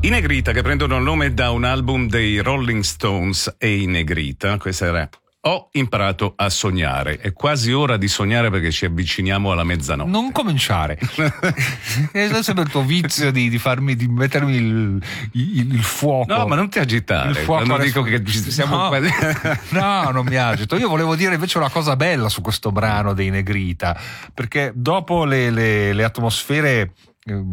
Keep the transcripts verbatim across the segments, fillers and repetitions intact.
I Negrita, che prendono il nome da un album dei Rolling Stones, e i Negrita, questa era Ho imparato a sognare. È quasi ora di sognare perché ci avviciniamo alla mezzanotte. Non cominciare. È sempre il tuo vizio di, di farmi di mettermi il, il, il fuoco. No, ma non ti agitare. Il fuoco quando adesso... dico che ci siamo no, quasi... no, non mi agito. Io volevo dire invece una cosa bella su questo brano dei Negrita, perché dopo le, le, le atmosfere eh,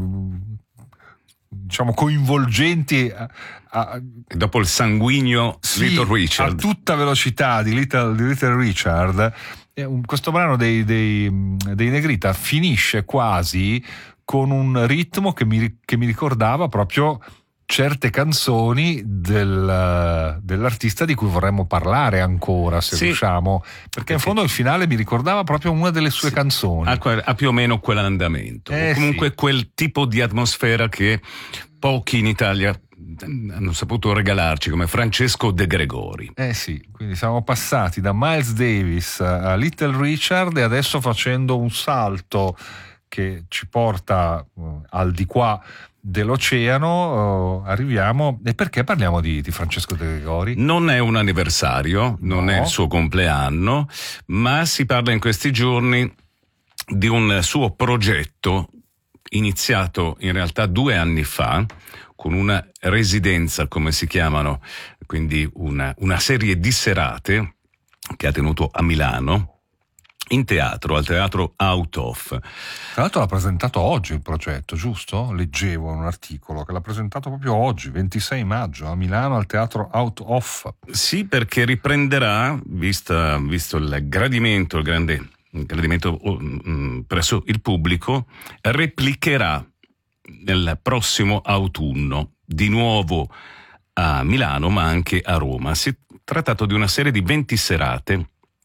diciamo coinvolgenti a, a, dopo il sanguigno sì, Little Richard a tutta velocità di Little, di Little Richard, questo brano dei, dei, dei Negrita finisce quasi con un ritmo che mi, che mi ricordava proprio certe canzoni del, dell'artista di cui vorremmo parlare ancora, se sì. riusciamo, perché in fondo il finale mi ricordava proprio una delle sue sì. canzoni. Ha, ha più o meno quell'andamento, eh, o comunque sì. quel tipo di atmosfera che pochi in Italia hanno saputo regalarci, come Francesco De Gregori. Eh sì, quindi siamo passati da Miles Davis a Little Richard e adesso, facendo un salto che ci porta uh, al di qua dell'oceano, uh, arriviamo. E perché parliamo di, di Francesco De Gregori? Non è un anniversario, non no. è il suo compleanno, ma si parla in questi giorni di un suo progetto iniziato in realtà due anni fa, con una residenza, come si chiamano, quindi una, una serie di serate che ha tenuto a Milano, in teatro, al teatro Out Of. Tra l'altro l'ha presentato oggi il progetto, giusto? Leggevo in un articolo che l'ha presentato proprio oggi, ventisei maggio, a Milano, al teatro Out Of. Sì, perché riprenderà, vista, visto il gradimento, il grande il gradimento um, presso il pubblico, replicherà nel prossimo autunno, di nuovo a Milano, ma anche a Roma. Si è trattato di una serie di venti serate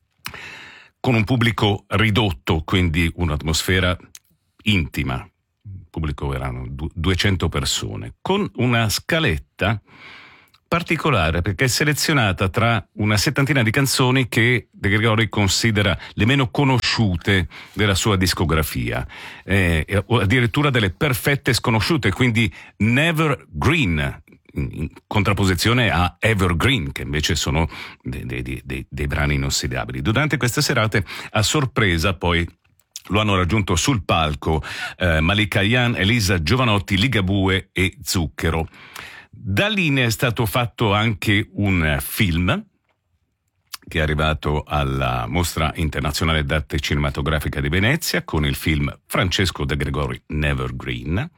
con un pubblico ridotto, quindi un'atmosfera intima. Il pubblico erano duecento persone, con una scaletta particolare perché è selezionata tra una settantina di canzoni che De Gregori considera le meno conosciute della sua discografia, eh, o addirittura delle perfette sconosciute, quindi Never Green, in contrapposizione a Evergreen, che invece sono dei, dei, dei, dei brani inossidabili. Durante queste serate, a sorpresa, poi lo hanno raggiunto sul palco eh, Malika Ayane, Elisa Giovanotti, Ligabue e Zucchero. Da lì ne è stato fatto anche un film che è arrivato alla Mostra Internazionale d'Arte Cinematografica di Venezia con il film Francesco De Gregori Never Green.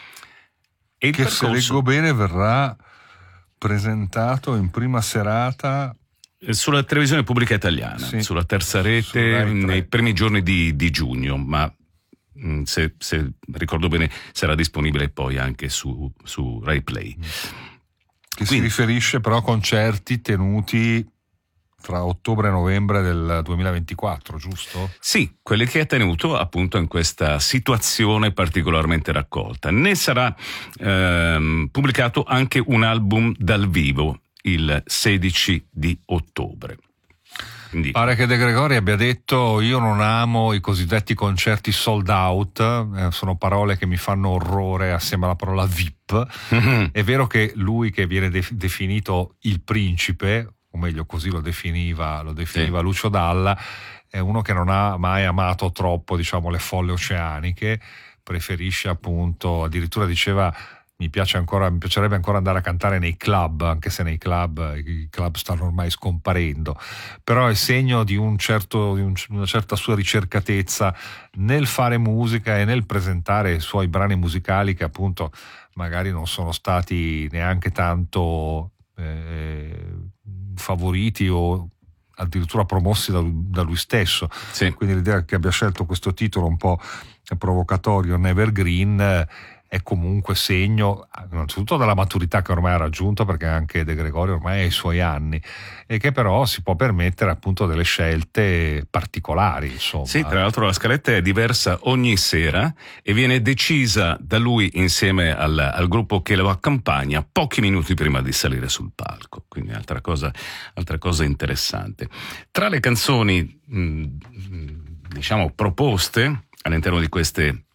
E che percorso, se leggo bene verrà presentato in prima serata sulla televisione pubblica italiana, sì, sulla terza rete nei primi giorni di, di giugno, ma Se, se ricordo bene sarà disponibile poi anche su, su Rai Play. Che Quindi, si riferisce però a concerti tenuti tra ottobre e novembre del duemilaventiquattro, giusto? Sì, quelli che ha tenuto appunto in questa situazione particolarmente raccolta. Ne sarà ehm, pubblicato anche un album dal vivo il sedici di ottobre. Quindi... Pare che De Gregori abbia detto: io non amo i cosiddetti concerti sold out, eh, sono parole che mi fanno orrore assieme alla parola V I P. Mm-hmm. È vero che lui, che viene de- definito il principe, o meglio così lo definiva, lo definiva sì. Lucio Dalla, è uno che non ha mai amato troppo, diciamo, le folle oceaniche, preferisce appunto, addirittura diceva: mi piace ancora, mi piacerebbe ancora andare a cantare nei club, anche se nei club i club stanno ormai scomparendo, però è segno di un certo di un, una certa sua ricercatezza nel fare musica e nel presentare i suoi brani musicali, che appunto magari non sono stati neanche tanto eh, favoriti o addirittura promossi da, da lui stesso. Sì. Quindi l'idea che abbia scelto questo titolo un po' provocatorio, Never Green, è comunque segno innanzitutto della maturità che ormai ha raggiunto, perché anche De Gregori ormai ha i suoi anni, e che però si può permettere appunto delle scelte particolari, insomma. Sì, tra l'altro la scaletta è diversa ogni sera e viene decisa da lui insieme al, al gruppo che lo accompagna pochi minuti prima di salire sul palco, quindi altra cosa, altra cosa interessante. Tra le canzoni mh, diciamo proposte all'interno di queste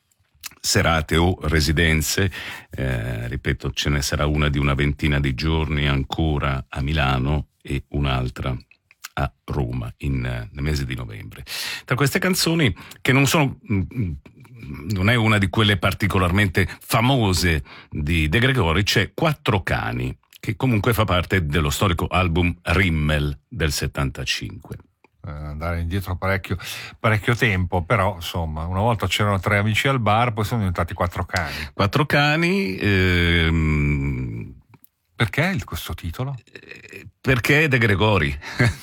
serate o residenze, eh, ripeto, ce ne sarà una di una ventina di giorni ancora a Milano e un'altra a Roma in, nel mese di novembre. Tra queste canzoni, che non sono non è una di quelle particolarmente famose di De Gregori, c'è Quattro cani, che comunque fa parte dello storico album Rimmel del settantacinque. Andare indietro parecchio, parecchio tempo, però insomma, una volta c'erano tre amici al bar, poi sono diventati quattro cani. Quattro cani. Ehm, Perché il, questo titolo? Perché De Gregori.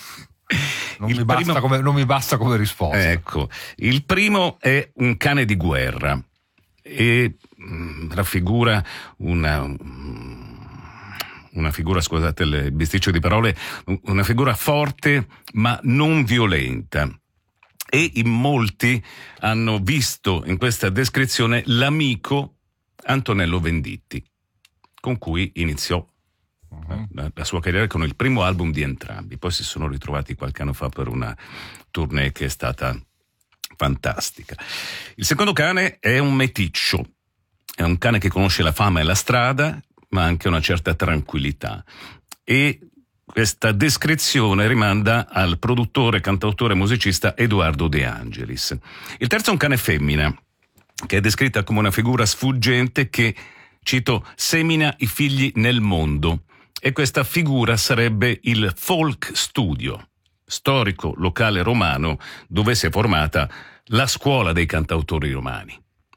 Non mi, basta primo, come, non mi basta come risposta. Ecco, il primo è Un cane di guerra e mh, raffigura una. una figura, scusate il bisticcio di parole, una figura forte ma non violenta. E in molti hanno visto in questa descrizione l'amico Antonello Venditti, con cui iniziò uh-huh. la, la sua carriera con il primo album di entrambi. Poi si sono ritrovati qualche anno fa per una tournée che è stata fantastica. Il secondo cane è un meticcio, è un cane che conosce la fama e la strada, ma anche una certa tranquillità, e questa descrizione rimanda al produttore, cantautore e musicista Edoardo De Angelis. Il terzo è un cane femmina, che è descritta come una figura sfuggente che, cito, semina i figli nel mondo, e questa figura sarebbe il Folk Studio, storico locale romano dove si è formata la scuola dei cantautori romani.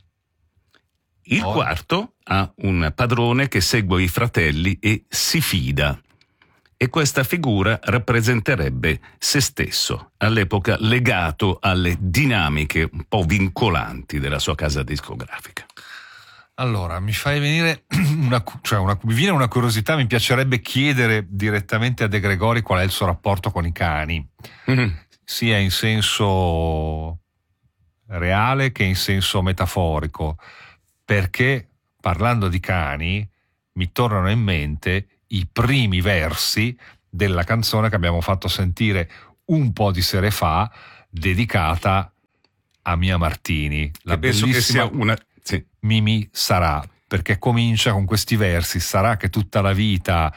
Il oh. quarto ha un padrone che segue i fratelli e si fida, e questa figura rappresenterebbe se stesso, all'epoca legato alle dinamiche un po' vincolanti della sua casa discografica. Allora, mi fai venire una, cioè una, mi viene una curiosità, mi piacerebbe chiedere direttamente a De Gregori qual è il suo rapporto con i cani, mm-hmm. sia in senso reale che in senso metaforico. Perché parlando di cani mi tornano in mente i primi versi della canzone che abbiamo fatto sentire un po' di sere fa, dedicata a Mia Martini, la penso che sia una sì. Mimì sarà, perché comincia con questi versi: sarà che tutta la vita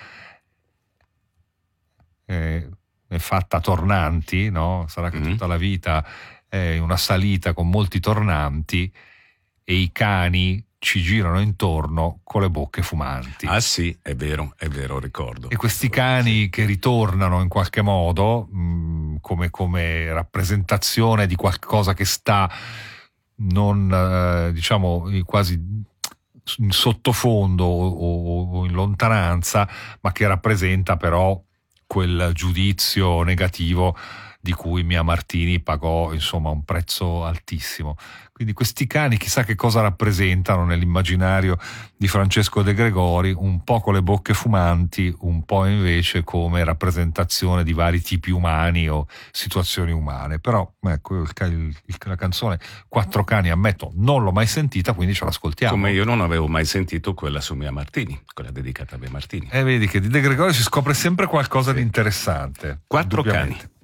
eh, è fatta a tornanti, no? Sarà che mm-hmm. tutta la vita è una salita con molti tornanti e i cani ci girano intorno con le bocche fumanti. Ah sì, è vero, è vero, ricordo. E questi cani che ritornano in qualche modo mh, come, come rappresentazione di qualcosa che sta non eh, diciamo quasi in sottofondo o, o in lontananza, ma che rappresenta però quel giudizio negativo di cui Mia Martini pagò insomma un prezzo altissimo. Quindi questi cani chissà che cosa rappresentano nell'immaginario di Francesco De Gregori, un po' con le bocche fumanti, un po' invece come rappresentazione di vari tipi umani o situazioni umane. Però ecco, il, il, la canzone Quattro cani, ammetto, non l'ho mai sentita, quindi ce l'ascoltiamo. Come io non avevo mai sentito quella su Mia Martini, quella dedicata a Mia Martini. E eh, vedi che di De Gregori si scopre sempre qualcosa sì. di interessante. Quattro cani.